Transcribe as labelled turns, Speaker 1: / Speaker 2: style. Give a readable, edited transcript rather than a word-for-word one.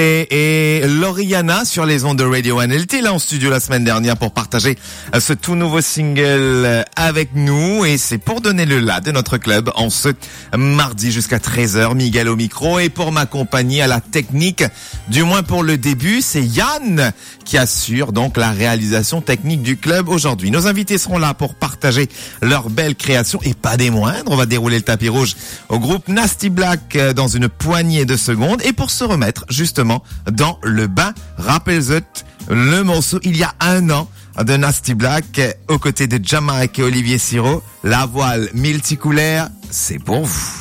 Speaker 1: Et Lauriana sur les ondes de Radio One. Elle était là en studio la semaine dernière pour partager ce tout nouveau single avec nous. Et c'est pour donner le la de notre club en ce mardi jusqu'à 13h. Miguel au micro. Et pour m'accompagner à la technique, du moins pour le début, c'est Yann qui assure donc la réalisation technique du club aujourd'hui. Nos invités seront là pour partager leurs belles créations et pas des moindres. On va dérouler le tapis rouge au groupe Nasty Black dans une poignée de secondes. Et pour se remettre justement dans le bain, rappelez-vous le morceau il y a un an de Nasty Black aux côtés de Jamaïque et Olivier Siro. La voile multicouleur, c'est pour vous.